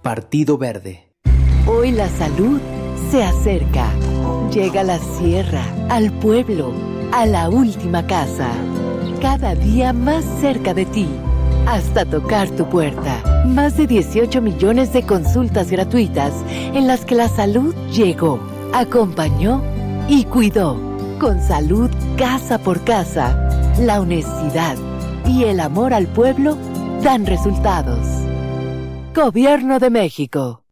Partido Verde. Hoy la salud se acerca. Llega a la sierra, al pueblo, a la última casa. Cada día más cerca de ti, hasta tocar tu puerta. Más de 18 millones de consultas gratuitas en las que la salud llegó, acompañó y cuidó. Con salud casa por casa, la honestidad y el amor al pueblo dan resultados. Gobierno de México.